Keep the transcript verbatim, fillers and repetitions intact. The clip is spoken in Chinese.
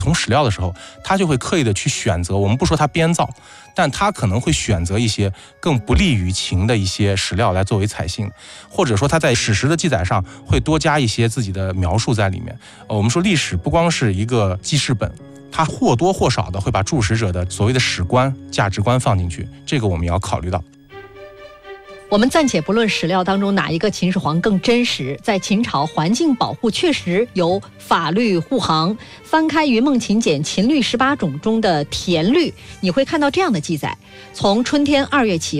从史料的时候，他就会刻意的去选择，我们不说他编造，但他可能会选择一些更不利于秦的一些史料来作为采信，或者说他在史实的记载上会多加一些自己的描述在里面。呃，我们说历史不光是一个记事本，它或多或少的会把注史者的所谓的史观、价值观放进去，这个我们也要考虑到。 我们暂且不论史料当中哪一个秦始皇更真实，在秦朝环境保护确实有法律护航。翻开《云梦秦简·秦律十八种》中的田律，你会看到这样的记载：从春天二月起，